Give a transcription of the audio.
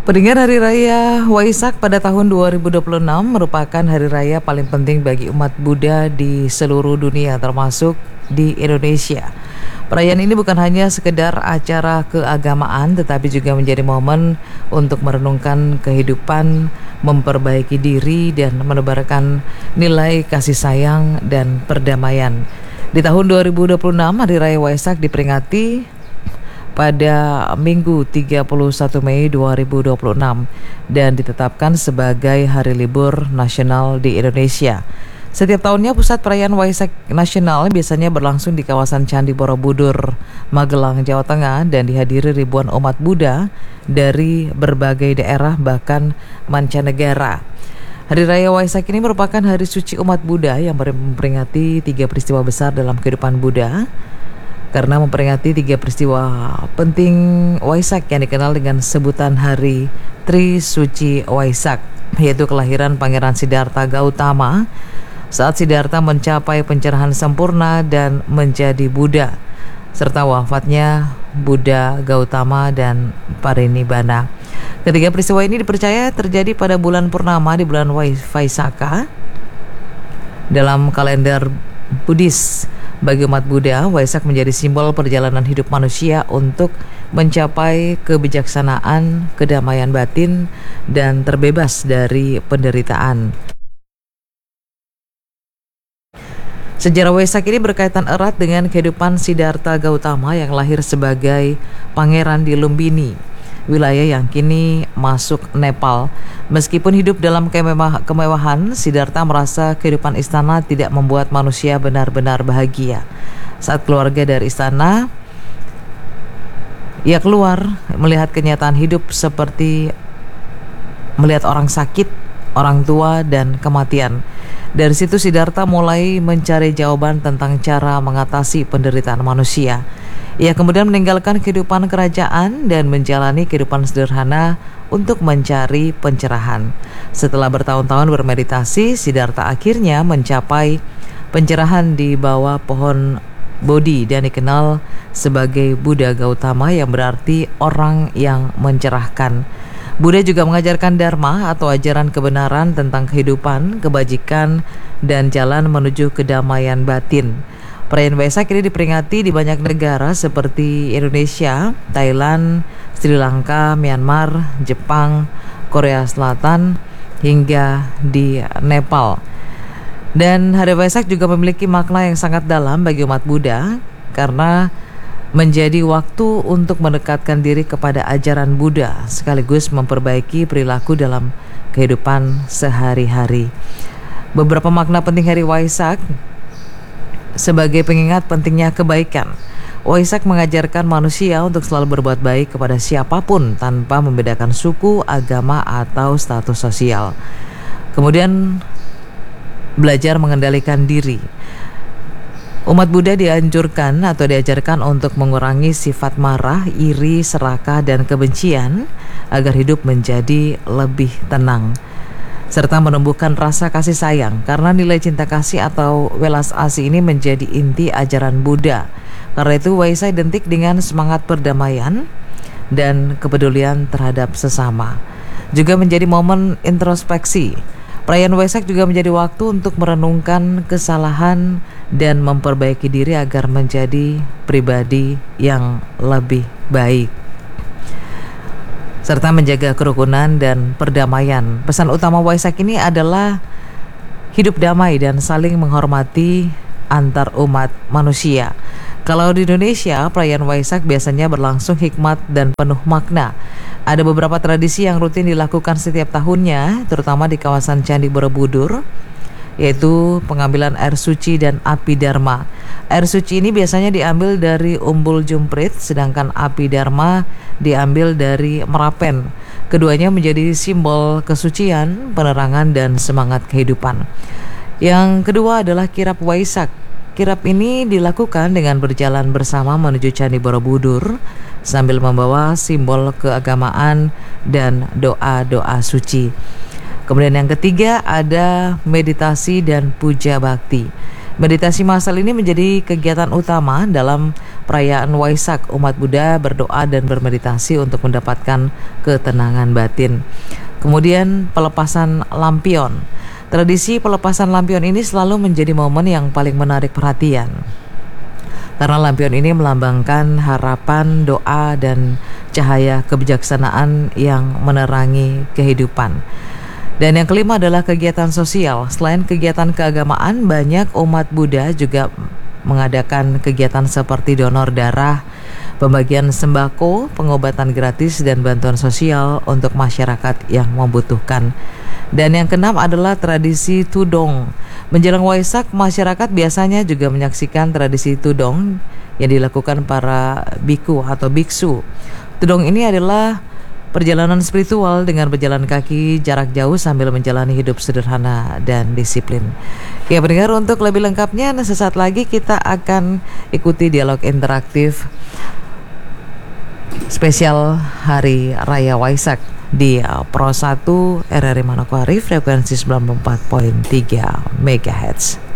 Peringatan Hari Raya Waisak pada tahun 2026 merupakan hari raya paling penting bagi umat Buddha di seluruh dunia, termasuk di Indonesia. Perayaan ini bukan hanya sekedar acara keagamaan, tetapi juga menjadi momen untuk merenungkan kehidupan, memperbaiki diri, dan menebarkan nilai kasih sayang dan perdamaian. Di tahun 2026, Hari Raya Waisak diperingati pada Minggu 31 Mei 2026 dan ditetapkan sebagai hari libur nasional di Indonesia. Setiap tahunnya pusat perayaan Waisak nasional biasanya berlangsung di kawasan Candi Borobudur, Magelang, Jawa Tengah, dan dihadiri ribuan umat Buddha dari berbagai daerah bahkan mancanegara. Hari Raya Waisak ini merupakan hari suci umat Buddha yang memperingati 3 peristiwa besar dalam kehidupan Buddha. Karena memperingati 3 peristiwa penting Waisak yang dikenal dengan sebutan Hari Tri Suci Waisak, yaitu kelahiran Pangeran Siddhartha Gautama saat Siddhartha mencapai pencerahan sempurna dan menjadi Buddha, serta wafatnya Buddha Gautama dan Parinibbana. Ketiga peristiwa ini dipercaya terjadi pada bulan purnama di bulan Vaisakha dalam kalender Buddhis. Bagi umat Buddha, Waisak menjadi simbol perjalanan hidup manusia untuk mencapai kebijaksanaan, kedamaian batin, dan terbebas dari penderitaan. Sejarah Waisak ini berkaitan erat dengan kehidupan Siddhartha Gautama yang lahir sebagai pangeran di Lumbini, wilayah yang kini masuk Nepal. Meskipun hidup dalam kemewahan, Siddhartha merasa kehidupan istana tidak membuat manusia benar-benar bahagia. Saat keluarga dari istana, ia keluar melihat kenyataan hidup seperti melihat orang sakit, orang tua, dan kematian. Dari situ Siddhartha mulai mencari jawaban tentang cara mengatasi penderitaan manusia. Ia kemudian meninggalkan kehidupan kerajaan dan menjalani kehidupan sederhana untuk mencari pencerahan. Setelah bertahun-tahun bermeditasi, Siddhartha akhirnya mencapai pencerahan di bawah pohon Bodhi dan dikenal sebagai Buddha Gautama, yang berarti orang yang mencerahkan. Buddha juga mengajarkan Dharma atau ajaran kebenaran tentang kehidupan, kebajikan, dan jalan menuju kedamaian batin. Perayaan Waisak ini diperingati di banyak negara seperti Indonesia, Thailand, Sri Lanka, Myanmar, Jepang, Korea Selatan, hingga di Nepal. Dan Hari Waisak juga memiliki makna yang sangat dalam bagi umat Buddha karena menjadi waktu untuk mendekatkan diri kepada ajaran Buddha sekaligus memperbaiki perilaku dalam kehidupan sehari-hari. Beberapa makna penting Hari Waisak sebagai pengingat pentingnya kebaikan. Waisak mengajarkan manusia untuk selalu berbuat baik kepada siapapun tanpa membedakan suku, agama, atau status sosial. Kemudian belajar mengendalikan diri. Umat Buddha dianjurkan atau diajarkan untuk mengurangi sifat marah, iri, serakah, dan kebencian agar hidup menjadi lebih tenang, serta menumbuhkan rasa kasih sayang, karena nilai cinta kasih atau welas asih ini menjadi inti ajaran Buddha. Karena itu Waisak identik dengan semangat perdamaian dan kepedulian terhadap sesama. Juga menjadi momen introspeksi. Perayaan Waisak juga menjadi waktu untuk merenungkan kesalahan dan memperbaiki diri agar menjadi pribadi yang lebih baik, serta menjaga kerukunan dan perdamaian. Pesan utama Waisak ini adalah hidup damai dan saling menghormati antar umat manusia. Kalau di Indonesia, perayaan Waisak biasanya berlangsung hikmat dan penuh makna. Ada beberapa tradisi yang rutin dilakukan setiap tahunnya, terutama di kawasan Candi Borobudur, yaitu pengambilan air suci dan api dharma. Air suci ini biasanya diambil dari umbul jumprit, sedangkan api dharma diambil dari merapen. Keduanya menjadi simbol kesucian, penerangan, dan semangat kehidupan. Yang kedua adalah kirap Waisak. Kirap ini dilakukan dengan berjalan bersama menuju Candi Borobudur sambil membawa simbol keagamaan dan doa-doa suci. Kemudian yang ketiga ada meditasi dan puja bakti. Meditasi massal ini menjadi kegiatan utama dalam perayaan Waisak, umat Buddha berdoa dan bermeditasi untuk mendapatkan ketenangan batin. Kemudian pelepasan lampion. Tradisi pelepasan lampion ini selalu menjadi momen yang paling menarik perhatian, karena lampion ini melambangkan harapan, doa, dan cahaya kebijaksanaan yang menerangi kehidupan. Dan yang kelima adalah kegiatan sosial. Selain kegiatan keagamaan, banyak umat Buddha juga mengadakan kegiatan seperti donor darah, pembagian sembako, pengobatan gratis, dan bantuan sosial untuk masyarakat yang membutuhkan. Dan yang keenam adalah tradisi tudong. Menjelang Waisak, masyarakat biasanya juga menyaksikan tradisi tudong yang dilakukan para biku atau biksu. Tudong ini adalah perjalanan spiritual dengan berjalan kaki jarak jauh sambil menjalani hidup sederhana dan disiplin. Ya pendengar, untuk lebih lengkapnya sesaat lagi kita akan ikuti dialog interaktif spesial Hari Raya Waisak di Pro 1 RRI Manokwari frekuensi 94.3 MHz.